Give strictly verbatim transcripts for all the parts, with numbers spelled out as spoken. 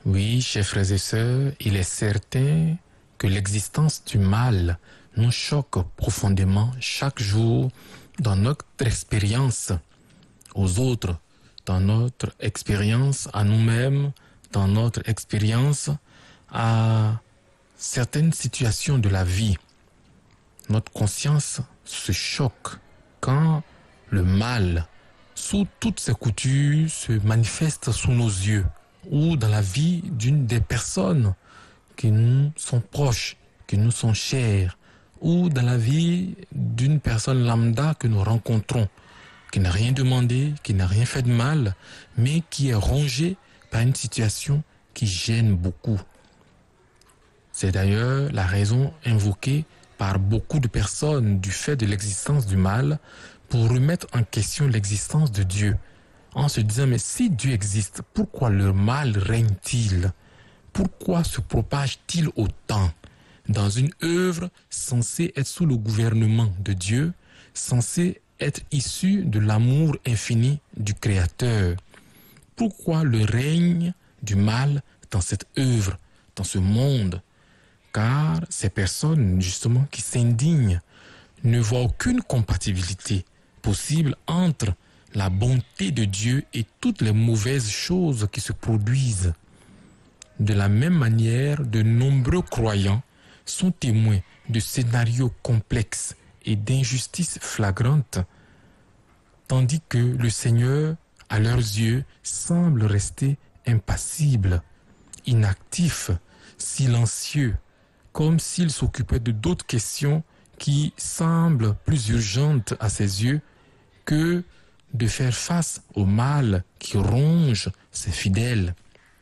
Oui, chers frères et sœurs, il est certain que l'existence du mal nous choque profondément chaque jour dans notre expérience aux autres, dans notre expérience à nous-mêmes, dans notre expérience à certaines situations de la vie. Notre conscience se choque quand le mal, sous toutes ses coutures, se manifeste sous nos yeux ou dans la vie d'une des personnes qui nous sont proches, qui nous sont chères, ou dans la vie d'une personne lambda que nous rencontrons, qui n'a rien demandé, qui n'a rien fait de mal, mais qui est rongée par une situation qui gêne beaucoup. C'est d'ailleurs la raison invoquée par beaucoup de personnes du fait de l'existence du mal pour remettre en question l'existence de Dieu, en se disant, mais si Dieu existe, pourquoi le mal règne-t-il? Pourquoi se propage-t-il autant dans une œuvre censée être sous le gouvernement de Dieu, censée être issue de l'amour infini du Créateur? Pourquoi le règne du mal dans cette œuvre, dans ce monde? Car ces personnes, justement, qui s'indignent, ne voient aucune compatibilité possible entre la bonté de Dieu et toutes les mauvaises choses qui se produisent. De la même manière, de nombreux croyants sont témoins de scénarios complexes et d'injustices flagrantes, tandis que le Seigneur, à leurs yeux, semble rester impassible, inactif, silencieux, comme s'il s'occupait de d'autres questions qui semblent plus urgentes à ses yeux que de faire face au mal qui ronge ses fidèles.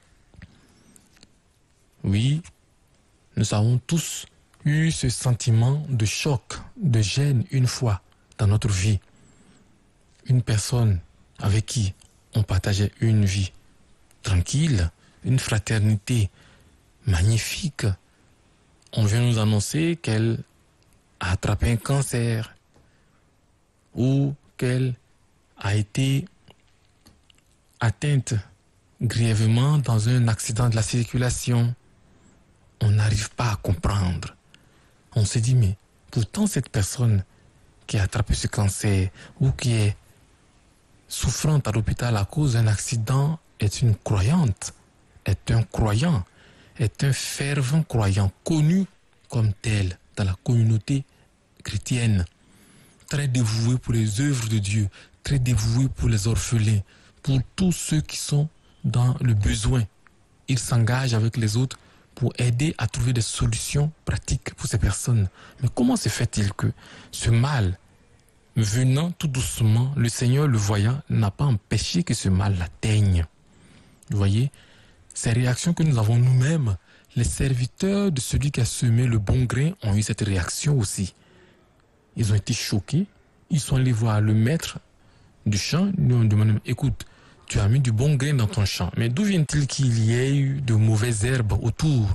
Oui, nous avons tous eu ce sentiment de choc, de gêne une fois dans notre vie. Une personne avec qui on partageait une vie tranquille, une fraternité magnifique. On vient nous annoncer qu'elle a attrapé un cancer ou qu'elle a été atteinte grièvement dans un accident de la circulation. On n'arrive pas à comprendre. On se dit, mais pourtant cette personne qui a attrapé ce cancer ou qui est souffrante à l'hôpital à cause d'un accident est une croyante, est un croyant, est un fervent croyant, connu comme tel dans la communauté chrétienne, très dévoué pour les œuvres de Dieu, très dévoué pour les orphelins, pour tous ceux qui sont dans le besoin. Il s'engage avec les autres pour aider à trouver des solutions pratiques pour ces personnes. Mais comment se fait-il que ce mal, venant tout doucement, le Seigneur le voyant, n'a pas empêché que ce mal l'atteigne? Vous voyez, ces réactions que nous avons nous-mêmes, les serviteurs de celui qui a semé le bon grain ont eu cette réaction aussi. Ils ont été choqués, ils sont allés voir le maître du champ, ils lui ont demandé, écoute, tu as mis du bon grain dans ton champ, mais d'où vient-il qu'il y ait eu de mauvaises herbes autour?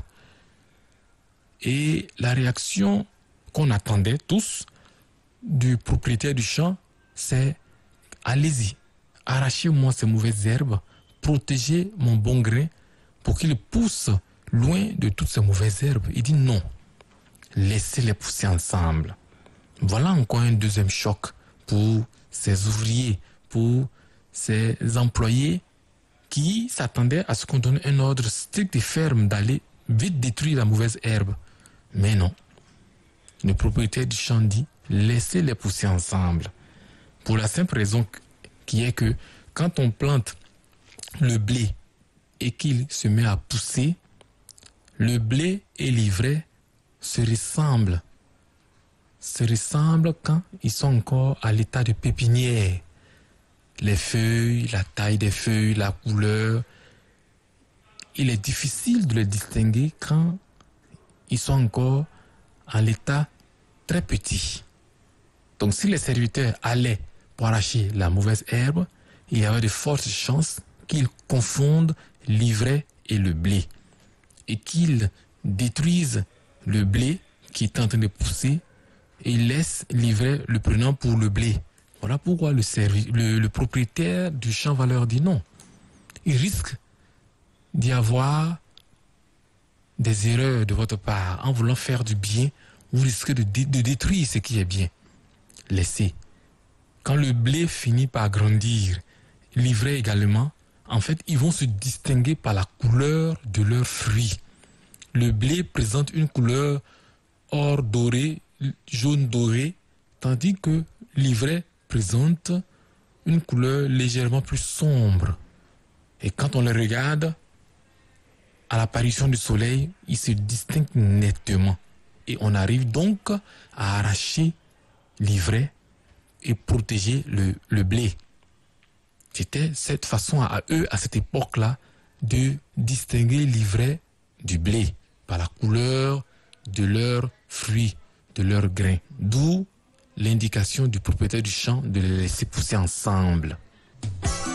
Et la réaction qu'on attendait tous du propriétaire du champ, c'est allez-y, arrachez-moi ces mauvaises herbes, protégez mon bon grain pour qu'il pousse loin de toutes ces mauvaises herbes. Il dit non, laissez-les pousser ensemble. Voilà encore un deuxième choc pour ces ouvriers, pour ces employés qui s'attendaient à ce qu'on donne un ordre strict et ferme d'aller vite détruire la mauvaise herbe. Mais non. Le propriétaire du champ dit, laissez-les pousser ensemble. Pour la simple raison qui est que quand on plante le blé et qu'il se met à pousser, le blé et l'ivraie se ressemblent. Se ressemblent quand ils sont encore à l'état de pépinière. Les feuilles, la taille des feuilles, la couleur. Il est difficile de les distinguer quand ils sont encore à l'état très petit. Donc si les serviteurs allaient pour arracher la mauvaise herbe, il y avait de fortes chances qu'ils confondent l'ivraie et le blé et qu'ils détruisent le blé qui est en train de pousser et laissent l'ivraie le prenant pour le blé. Voilà pourquoi le, servi- le, le propriétaire du champ va leur dire non. Il risque d'y avoir des erreurs de votre part. En voulant faire du bien, vous risquez de, dé- de détruire ce qui est bien. Laissez. Quand le blé finit par grandir, l'ivraie également, en fait, ils vont se distinguer par la couleur de leurs fruits. Le blé présente une couleur or doré, jaune doré, tandis que l'ivraie présente une couleur légèrement plus sombre. Et quand on les regarde, à l'apparition du soleil, ils se distinguent nettement. Et on arrive donc à arracher l'ivraie et protéger le, le blé. C'était cette façon à eux, à cette époque-là, de distinguer l'ivraie du blé par la couleur de leurs fruits, de leurs grains. D'où l'indication du propriétaire du champ de les laisser pousser ensemble.